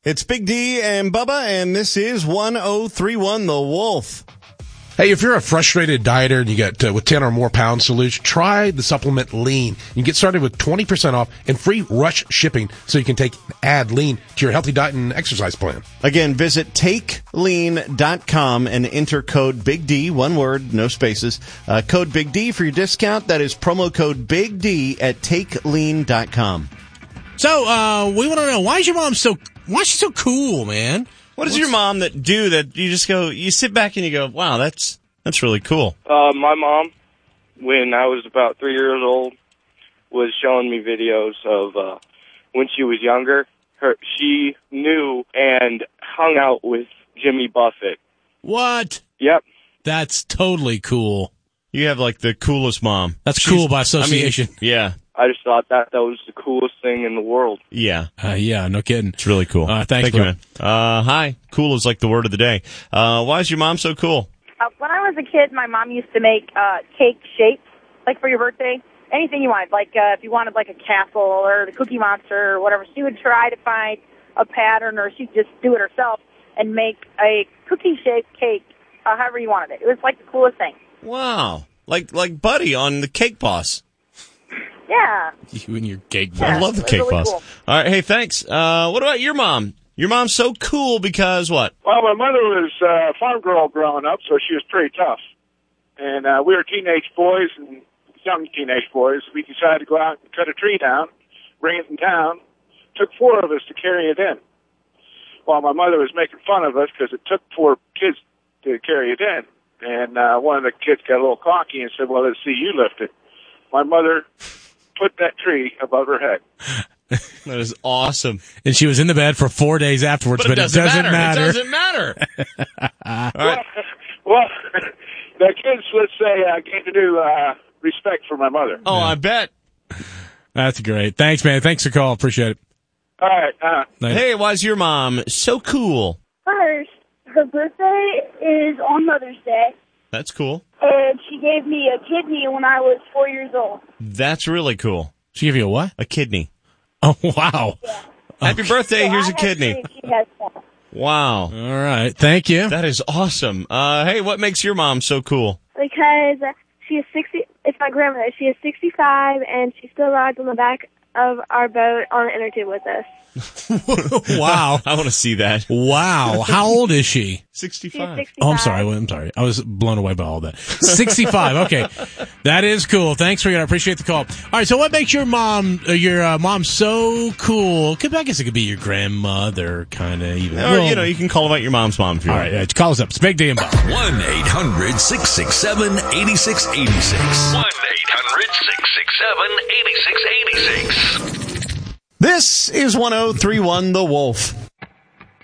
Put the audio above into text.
It's Big D and Bubba, and this is 1031 The Wolf. Hey, if you're a frustrated dieter and you got with 10 or more pounds to lose, try the supplement Lean. You can get started with 20% off and free rush shipping so you can add Lean to your healthy diet and exercise plan. Again, visit takelean.com and enter code Big D, one word, no spaces. Code Big D for your discount. That is promo code Big D at takelean.com. So, we want to know, why is she so cool, man? What's your mom that you just go, you sit back and you go, wow, that's really cool? My mom, when I was about 3 years old, was showing me videos of when she was younger. She knew and hung out with Jimmy Buffett. What? Yep. That's totally cool. You have, like, the coolest mom. That's cool by association. Yeah. I just thought that was the coolest thing in the world. Yeah. Yeah, no kidding. It's really cool. Thank you, man. Hi. Cool is like the word of the day. Why is your mom so cool? When I was a kid, my mom used to make cake shapes, like for your birthday. Anything you wanted, like if you wanted like a castle or the Cookie Monster or whatever. She would try to find a pattern, or she'd just do it herself and make a cookie-shaped cake however you wanted it. It was like the coolest thing. Wow. Like Buddy on the Cake Boss. Yeah. You and your cake boss. I love the Cake really Boss. cool. All right, hey, thanks. What about your mom? Your mom's so cool because what? Well, my mother was a farm girl growing up, so she was pretty tough. And we were teenage boys and young teenage boys. We decided to go out and cut a tree down, bring it in town. Took 4 of us to carry it in. While my mother was making fun of us because it took 4 kids to carry it in. And one of the kids got a little cocky and said, well, let's see you lift it. My mother put that tree above her head. That is awesome. And she was in the bed for 4 days afterwards, but it doesn't matter. It doesn't matter. All right. Well, the kids, let's say, gained a new respect for my mother. Oh, I bet. That's great. Thanks, man. Thanks for the call. Appreciate it. All right. Hey, why's your mom so cool? First, her birthday is on Mother's Day, That's cool. and she gave me a kidney when I was 4 years old. That's really cool. She gave you a what? A kidney. Oh, wow. Yeah. Happy birthday. Here's a I have kidney. 3, she has 1. Wow. All right. Thank you. That is awesome. Hey, what makes your mom so cool? Because she is 60. It's my grandmother. She is 65, and she still rides on the back of our boat on the inner tube with us. Wow. I want to see that. Wow. How old is she? 65. She's 65. Oh, I'm sorry. I was blown away by all that. 65. Okay. That is cool. Thanks for that. I appreciate the call. All right. So what makes your mom so cool? I guess it could be your grandmother, kind of even. Or, you can call about your mom's mom if you All want. right. Call us up. It's Big D and Bob. 1-800-667-8686. 1-800-667-8686. This is 1031 The Wolf.